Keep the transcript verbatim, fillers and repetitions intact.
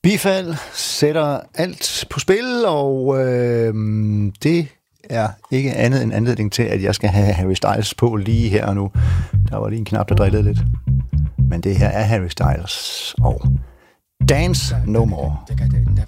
Bifald sætter alt på spil, og øh, det er ikke andet end anledning til, at jeg skal have Harry Styles på lige her og nu. Der var lige en knap, der drillede lidt. Men det her er Harry Styles og Dance No More.